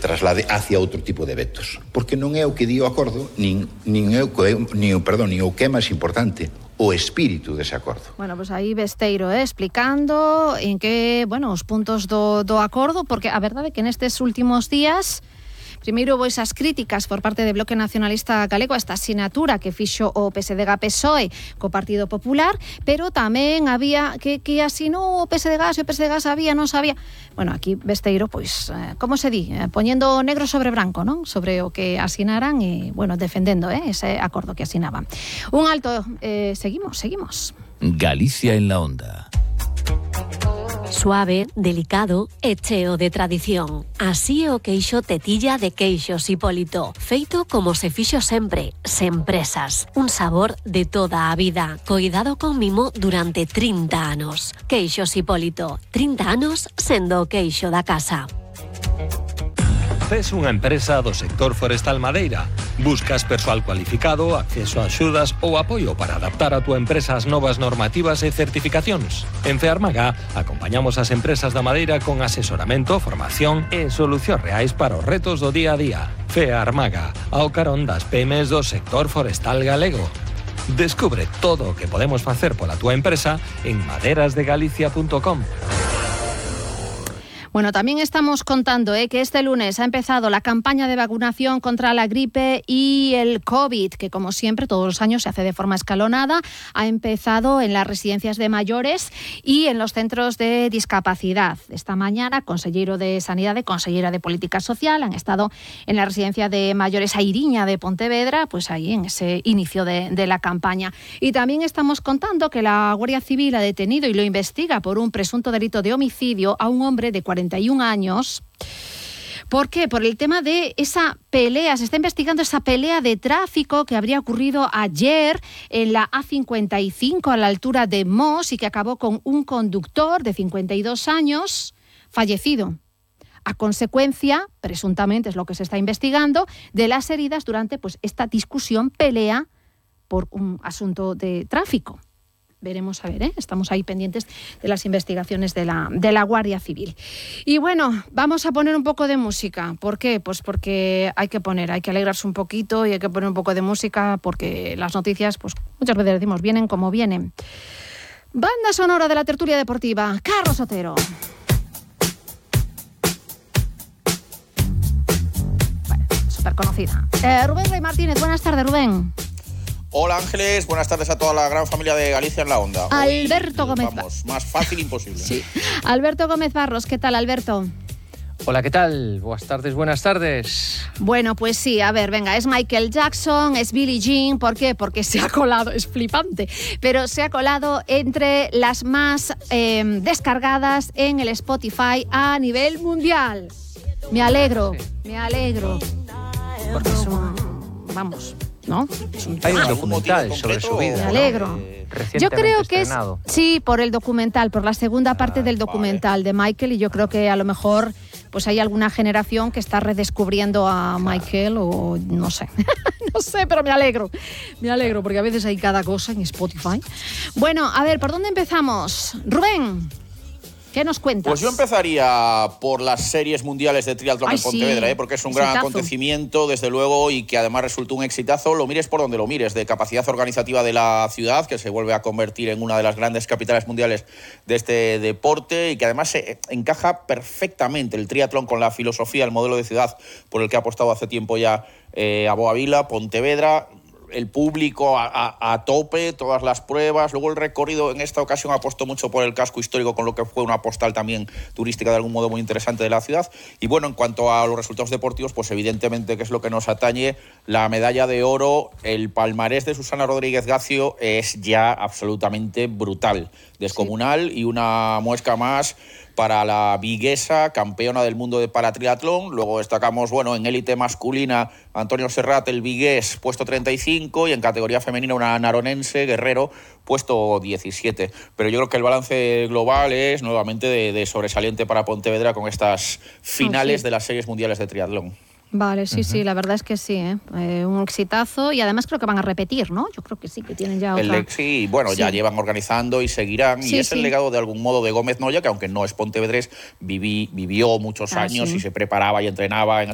traslade hacia outro tipo de vetos. Porque non é o que di o acordo, nin o que é máis importante, o espírito dese acordo. Bueno, pues aí Besteiro explicando en que, bueno, os puntos do acordo, porque a verdade é que nestes últimos días primeiro houve esas críticas por parte do Bloque Nacionalista Galego a esta asinatura que fixo o PSDG-PSOE co Partido Popular, pero tamén había que asinou o PSDG, se o PSDG sabía, non sabía. Bueno, aquí Besteiro, pois, como se di? Poñendo negro sobre branco, non? Sobre o que asinaran e, bueno, defendendo ese acordo que asinaban. Un alto, seguimos. Galicia en la onda. Suave, delicado e cheo de tradición. Así é o queixo tetilla de Queixos Hipólito. Feito como se fixo sempre, sen presas. Un sabor de toda a vida, coidado con mimo durante 30 anos. Queixos Hipólito, 30 anos sendo o queixo da casa. Tes unha empresa do sector forestal madeira. Buscas persoal cualificado, acceso a axudas ou apoio para adaptar a túa empresa ás novas normativas e certificacións. En Fearmaga acompañamos as empresas da madeira con asesoramento, formación e solucións reais para os retos do día a día. Fearmaga, ao carón das PMs do sector forestal galego. Descubre todo o que podemos facer pola túa empresa en maderasdegalicia.com. Bueno, también estamos contando que este lunes ha empezado la campaña de vacunación contra la gripe y el COVID, que como siempre todos los años se hace de forma escalonada. Ha empezado en las residencias de mayores y en los centros de discapacidad. Esta mañana, consellero de Sanidad y consellera de Política Social han estado en la residencia de mayores Airiña de Pontevedra, pues ahí en ese inicio de la campaña. Y también estamos contando que la Guardia Civil ha detenido y lo investiga por un presunto delito de homicidio a un hombre de 41 años. ¿Por qué? Por el tema de esa pelea. Se está investigando esa pelea de tráfico que habría ocurrido ayer en la A55 a la altura de Mos y que acabó con un conductor de 52 años fallecido. A consecuencia, presuntamente es lo que se está investigando, de las heridas durante esta discusión, pelea por un asunto de tráfico. Veremos a ver, estamos ahí pendientes de las investigaciones de la Guardia Civil. Y bueno, vamos a poner un poco de música. ¿Por qué? Pues porque hay que alegrarse un poquito y hay que poner un poco de música porque las noticias, pues muchas veces decimos, vienen como vienen. Banda sonora de la tertulia deportiva, Carlos Otero. Bueno, súper conocida. Rubén Rey Martínez, buenas tardes, Rubén. Hola Ángeles, buenas tardes a toda la gran familia de Galicia en la onda. Alberto Gómez. Vamos, más fácil imposible. Sí. Alberto Gómez Barros, ¿qué tal, Alberto? Hola, ¿qué tal? Buenas tardes. Bueno, pues sí, a ver, venga, es Michael Jackson, es Billie Jean, ¿por qué? Porque se ha colado, es flipante, pero se ha colado entre las más descargadas en el Spotify a nivel mundial. Me alegro. Porque es ¿no? Hay un documental sobre su vida. Me alegro. Yo creo que estrenado. sí, por el documental, por la segunda parte del documental de Michael, y yo creo que a lo mejor pues hay alguna generación que está redescubriendo a Michael o no sé. No sé, pero me alegro porque a veces hay cada cosa en Spotify. Bueno, a ver, ¿por dónde empezamos? Rubén, ¿qué nos cuentas? Pues yo empezaría por las series mundiales de triatlón en Pontevedra, porque es un gran acontecimiento, desde luego, y que además resultó un exitazo. Lo mires por donde lo mires, de capacidad organizativa de la ciudad, que se vuelve a convertir en una de las grandes capitales mundiales de este deporte y que además se encaja perfectamente el triatlón con la filosofía, el modelo de ciudad por el que ha apostado hace tiempo ya a Boavila, Pontevedra. El público a tope, todas las pruebas. Luego el recorrido en esta ocasión apostó mucho por el casco histórico, con lo que fue una postal también turística de algún modo muy interesante de la ciudad. Y bueno, en cuanto a los resultados deportivos, pues evidentemente que es lo que nos atañe, la medalla de oro, el palmarés de Susana Rodríguez Gacio es ya absolutamente brutal, descomunal, y una muesca más para la viguesa, campeona del mundo de paratriatlón. Luego destacamos, en élite masculina, Antonio Serrat, el vigués, puesto 35, y en categoría femenina una naronense, Guerrero, puesto 17. Pero yo creo que el balance global es nuevamente de sobresaliente para Pontevedra con estas finales de las series mundiales de triatlón. Vale, sí, la verdad es que sí, un exitazo, y además creo que van a repetir, ¿no? Yo creo que sí, que tienen ya otra... Ya llevan organizando y seguirán, y es el legado de algún modo de Gómez Noya, que aunque no es pontevedrés, vivió muchos años y se preparaba y entrenaba en